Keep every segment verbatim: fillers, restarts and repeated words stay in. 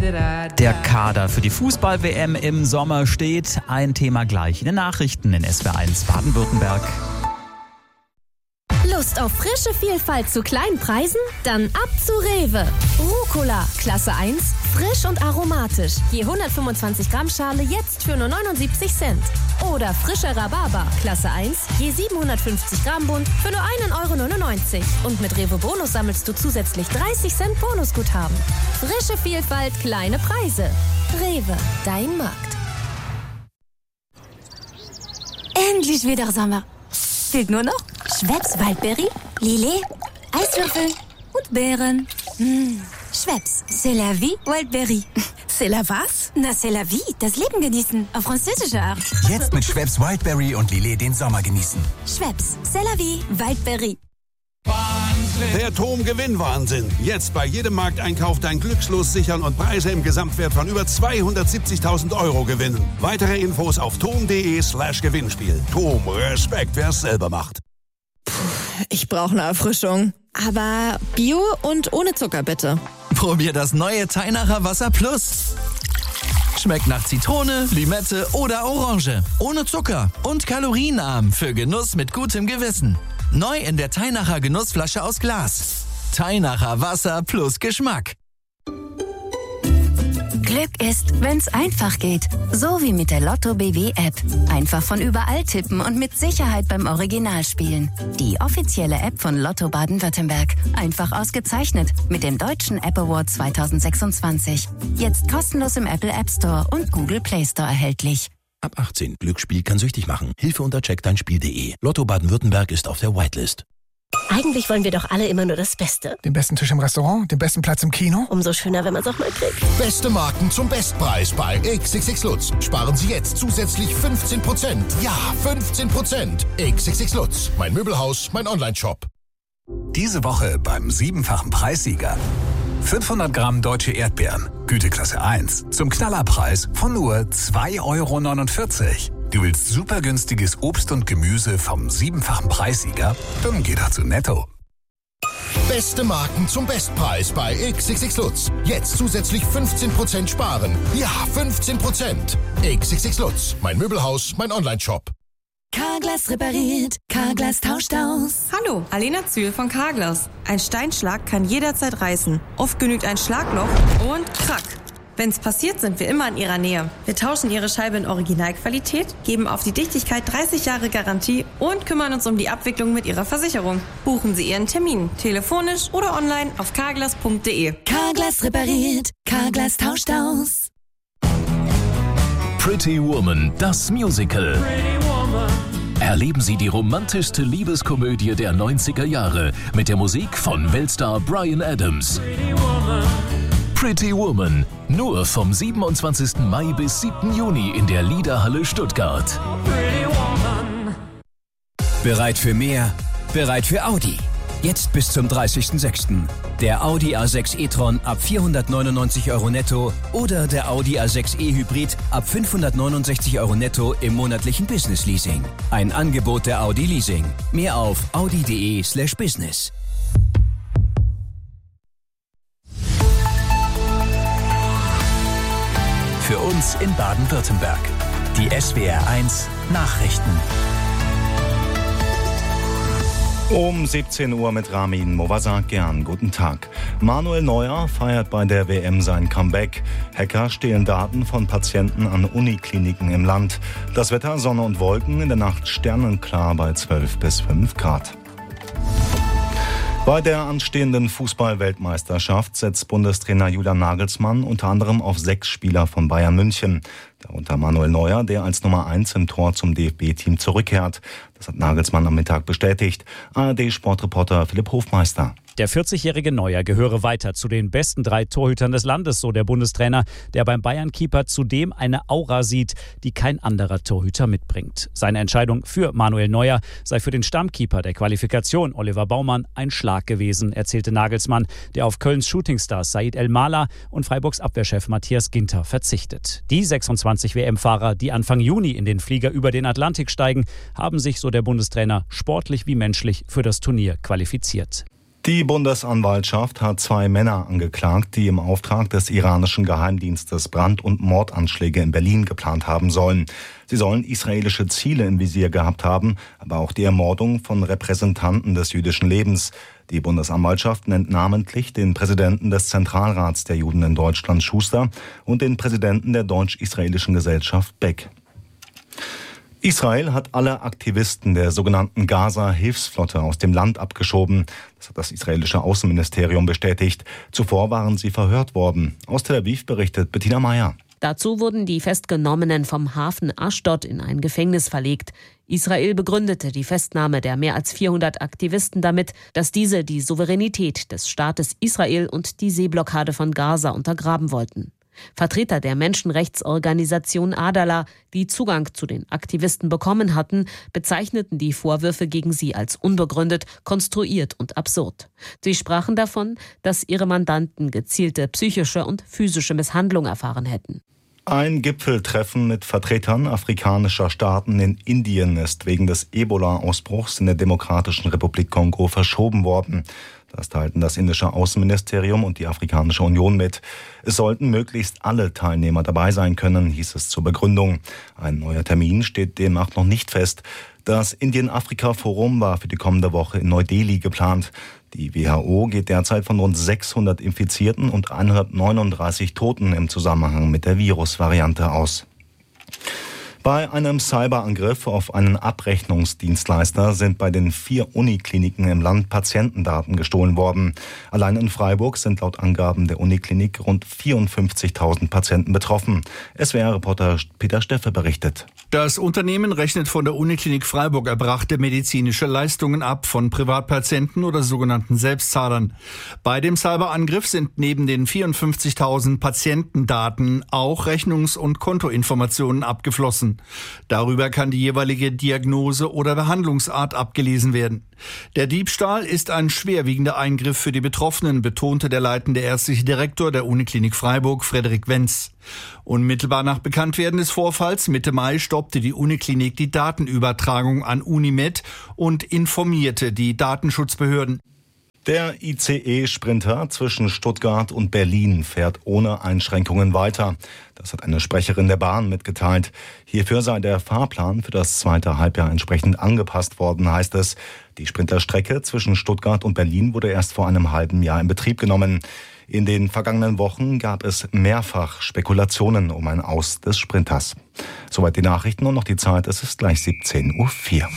Der Kader für die Fußball-W M im Sommer steht. Ein Thema gleich in den Nachrichten in S W R eins Baden-Württemberg. Lust auf frische Vielfalt zu kleinen Preisen? Dann ab zu Rewe. Rucola, Klasse eins, frisch und aromatisch. Je hundertfünfundzwanzig Gramm Schale jetzt für nur neunundsiebzig Cent. Oder frischer Rhabarber, Klasse eins, je siebenhundertfünfzig Gramm Bund für nur ein Euro neunundneunzig. Und mit Rewe Bonus sammelst du zusätzlich dreißig Cent Bonusguthaben. Frische Vielfalt, kleine Preise. Rewe, dein Markt. Endlich wieder Sommer. Fehlt nur noch Schweppes Waldbeere, Lillet, Eiswürfel und Beeren. Mmh. Schweppes, c'est la vie, Wildberry. C'est la was? Na, c'est la vie, das Leben genießen, auf französische Art. Jetzt mit Schweppes Wildberry und Lillet den Sommer genießen. Schweppes, c'est la vie, Wildberry. Der T O M-Gewinnwahnsinn. Jetzt bei jedem Markteinkauf dein Glückslos sichern und Preise im Gesamtwert von über zweihundertsiebzigtausend Euro gewinnen. Weitere Infos auf tom.de slash Gewinnspiel. T O M, Respekt, wer es selber macht. Puh, ich brauche eine Erfrischung. Aber Bio und ohne Zucker, bitte. Probier das neue Teinacher Wasser Plus. Schmeckt nach Zitrone, Limette oder Orange. Ohne Zucker und kalorienarm für Genuss mit gutem Gewissen. Neu in der Teinacher Genussflasche aus Glas. Teinacher Wasser plus Geschmack. Glück ist, wenn's einfach geht. So wie mit der Lotto B W App. Einfach von überall tippen und mit Sicherheit beim Original spielen. Die offizielle App von Lotto Baden-Württemberg. Einfach ausgezeichnet mit dem Deutschen App Award zweitausendsechsundzwanzig. Jetzt kostenlos im Apple App Store und Google Play Store erhältlich. Ab achtzehn. Glücksspiel kann süchtig machen. Hilfe unter check dein spiel punkt de. Lotto Baden-Württemberg ist auf der Whitelist. Eigentlich wollen wir doch alle immer nur das Beste. Den besten Tisch im Restaurant, den besten Platz im Kino. Umso schöner, wenn man es auch mal kriegt. Beste Marken zum Bestpreis bei X X X Lutz. Sparen Sie jetzt zusätzlich fünfzehn Prozent. Ja, fünfzehn Prozent. X X X Lutz. Mein Möbelhaus, mein Online-Shop. Diese Woche beim siebenfachen Preissieger. fünfhundert Gramm deutsche Erdbeeren, Güteklasse eins, zum Knallerpreis von nur zwei Euro neunundvierzig. Du willst super günstiges Obst und Gemüse vom siebenfachen Preissieger? Dann geh doch zu Netto. Beste Marken zum Bestpreis bei X X X Lutz. Jetzt zusätzlich fünfzehn Prozent sparen. Ja, fünfzehn Prozent. X X X Lutz. Mein Möbelhaus, mein Online-Shop. Carglass repariert, Carglass tauscht aus. Hallo, Alena Zühl von Carglass. Ein Steinschlag kann jederzeit reißen. Oft genügt ein Schlagloch und krack. Wenn's passiert, sind wir immer in Ihrer Nähe. Wir tauschen Ihre Scheibe in Originalqualität, geben auf die Dichtigkeit dreißig Jahre Garantie und kümmern uns um die Abwicklung mit Ihrer Versicherung. Buchen Sie Ihren Termin, telefonisch oder online auf carglass punkt de. Carglass repariert, Carglass tauscht aus. Pretty Woman, das Musical. Erleben Sie die romantischste Liebeskomödie der neunziger Jahre mit der Musik von Weltstar Bryan Adams. Pretty Woman, nur vom siebenundzwanzigsten Mai bis siebten Juni in der Liederhalle Stuttgart. Bereit für mehr? Bereit für Audi. Jetzt bis zum dreißigsten sechsten Der Audi A sechs e-tron ab vierhundertneunundneunzig Euro netto oder der Audi A sechs e-Hybrid ab fünfhundertneunundsechzig Euro netto im monatlichen Business-Leasing. Ein Angebot der Audi Leasing. Mehr auf audi.de slash business. Für uns in Baden-Württemberg. Die S W R eins Nachrichten. Um siebzehn Uhr mit Ramin Movasakian. Guten Tag. Manuel Neuer feiert bei der W M sein Comeback. Hacker stehlen Daten von Patienten an Unikliniken im Land. Das Wetter Sonne und Wolken, in der Nacht sternenklar bei zwölf bis fünf Grad. Bei der anstehenden Fußball-Weltmeisterschaft setzt Bundestrainer Julian Nagelsmann unter anderem auf sechs Spieler von Bayern München. Darunter Manuel Neuer, der als Nummer eins im Tor zum D F B-Team zurückkehrt. Das hat Nagelsmann am Mittag bestätigt. A R D-Sportreporter Philipp Hofmeister. Der vierzigjährige Neuer gehöre weiter zu den besten drei Torhütern des Landes, so der Bundestrainer, der beim Bayern-Keeper zudem eine Aura sieht, die kein anderer Torhüter mitbringt. Seine Entscheidung für Manuel Neuer sei für den Stammkeeper der Qualifikation, Oliver Baumann, ein Schlag gewesen, erzählte Nagelsmann, der auf Kölns Shootingstar Said El-Mala und Freiburgs Abwehrchef Matthias Ginter verzichtet. Die sechsundzwanzig W M-Fahrer, die Anfang Juni in den Flieger über den Atlantik steigen, haben sich, so der Bundestrainer, sportlich wie menschlich für das Turnier qualifiziert. Die Bundesanwaltschaft hat zwei Männer angeklagt, die im Auftrag des iranischen Geheimdienstes Brand- und Mordanschläge in Berlin geplant haben sollen. Sie sollen israelische Ziele im Visier gehabt haben, aber auch die Ermordung von Repräsentanten des jüdischen Lebens. Die Bundesanwaltschaft nennt namentlich den Präsidenten des Zentralrats der Juden in Deutschland, Schuster, und den Präsidenten der deutsch-israelischen Gesellschaft, Beck. Israel hat alle Aktivisten der sogenannten Gaza-Hilfsflotte aus dem Land abgeschoben. Das hat das israelische Außenministerium bestätigt. Zuvor waren sie verhört worden. Aus Tel Aviv berichtet Bettina Meyer. Dazu wurden die Festgenommenen vom Hafen Aschdod in ein Gefängnis verlegt. Israel begründete die Festnahme der mehr als vierhundert Aktivisten damit, dass diese die Souveränität des Staates Israel und die Seeblockade von Gaza untergraben wollten. Vertreter der Menschenrechtsorganisation Adala, die Zugang zu den Aktivisten bekommen hatten, bezeichneten die Vorwürfe gegen sie als unbegründet, konstruiert und absurd. Sie sprachen davon, dass ihre Mandanten gezielte psychische und physische Misshandlung erfahren hätten. Ein Gipfeltreffen mit Vertretern afrikanischer Staaten in Indien ist wegen des Ebola-Ausbruchs in der Demokratischen Republik Kongo verschoben worden. Das teilten das indische Außenministerium und die Afrikanische Union mit. Es sollten möglichst alle Teilnehmer dabei sein können, hieß es zur Begründung. Ein neuer Termin steht demnach noch nicht fest. Das Indien-Afrika-Forum war für die kommende Woche in Neu-Delhi geplant. Die W H O geht derzeit von rund sechshundert Infizierten und hundertneununddreißig Toten im Zusammenhang mit der Virusvariante aus. Bei einem Cyberangriff auf einen Abrechnungsdienstleister sind bei den vier Unikliniken im Land Patientendaten gestohlen worden. Allein in Freiburg sind laut Angaben der Uniklinik rund vierundfünfzigtausend Patienten betroffen. S W R-Reporter Peter Steffe berichtet. Das Unternehmen rechnet von der Uniklinik Freiburg erbrachte medizinische Leistungen ab von Privatpatienten oder sogenannten Selbstzahlern. Bei dem Cyberangriff sind neben den vierundfünfzigtausend Patientendaten auch Rechnungs- und Kontoinformationen abgeflossen. Darüber kann die jeweilige Diagnose oder Behandlungsart abgelesen werden. Der Diebstahl ist ein schwerwiegender Eingriff für die Betroffenen, betonte der leitende ärztliche Direktor der Uniklinik Freiburg, Frederik Wenz. Unmittelbar nach Bekanntwerden des Vorfalls Mitte Mai stoppte die Uniklinik die Datenübertragung an Unimed und informierte die Datenschutzbehörden. Der I C E-Sprinter zwischen Stuttgart und Berlin fährt ohne Einschränkungen weiter. Das hat eine Sprecherin der Bahn mitgeteilt. Hierfür sei der Fahrplan für das zweite Halbjahr entsprechend angepasst worden, heißt es. Die Sprinterstrecke zwischen Stuttgart und Berlin wurde erst vor einem halben Jahr in Betrieb genommen. In den vergangenen Wochen gab es mehrfach Spekulationen um ein Aus des Sprinters. Soweit die Nachrichten und noch die Zeit. Es ist gleich siebzehn Uhr vier.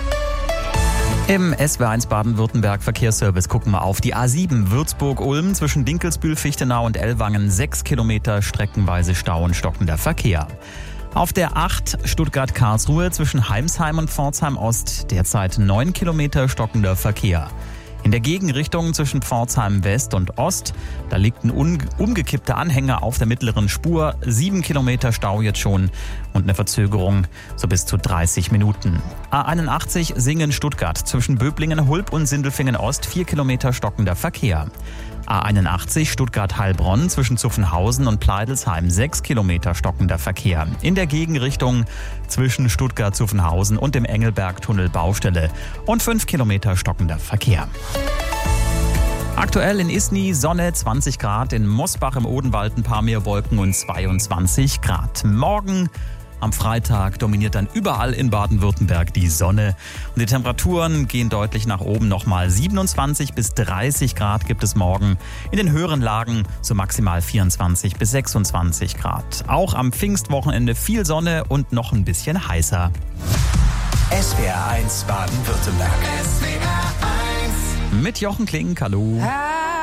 Im S W R eins Baden-Württemberg Verkehrsservice gucken wir auf die A sieben Würzburg-Ulm zwischen Dinkelsbühl, Fichtenau und Ellwangen. Sechs Kilometer streckenweise Stau und stockender Verkehr. Auf der acht Stuttgart-Karlsruhe zwischen Heimsheim und Pforzheim-Ost derzeit neun Kilometer stockender Verkehr. In der Gegenrichtung zwischen Pforzheim West und Ost, da liegt ein umgekippter Anhänger auf der mittleren Spur. Sieben Kilometer Stau jetzt schon und eine Verzögerung so bis zu dreißig Minuten. A einundachtzig Singen-Stuttgart zwischen Böblingen, Hulb und Sindelfingen Ost. Vier Kilometer stockender Verkehr. A einundachtzig Stuttgart-Heilbronn zwischen Zuffenhausen und Pleidelsheim. Sechs Kilometer stockender Verkehr. In der Gegenrichtung zwischen Stuttgart-Zuffenhausen und dem Engelberg-Tunnel Baustelle. Und fünf Kilometer stockender Verkehr. Aktuell in Isny Sonne, zwanzig Grad. In Mosbach im Odenwald ein paar mehr Wolken und zweiundzwanzig Grad. Morgen am Freitag dominiert dann überall in Baden-Württemberg die Sonne. Und die Temperaturen gehen deutlich nach oben. Nochmal siebenundzwanzig bis dreißig Grad gibt es morgen. In den höheren Lagen so maximal vierundzwanzig bis sechsundzwanzig Grad. Auch am Pfingstwochenende viel Sonne und noch ein bisschen heißer. S W R eins Baden-Württemberg. S W R eins. Mit Jochen Klink, hallo.